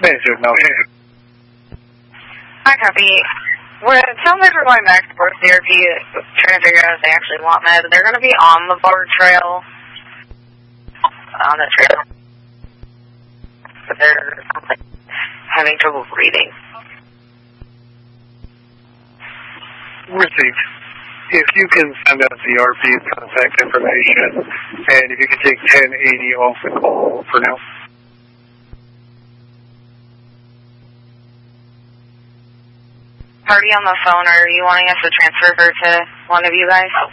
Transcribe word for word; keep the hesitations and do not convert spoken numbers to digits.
Manager, no. Hi, copy. Well, it sounds like we're going back to Port C R P, trying to figure out if they actually want meds. They're going to be on the board trail. On the trail. But they're like, having trouble breathing. Received. If you can send us the R P's contact information, and if you can take ten eighty off the call for now. Party on the phone, or are you wanting us to transfer her to one of you guys?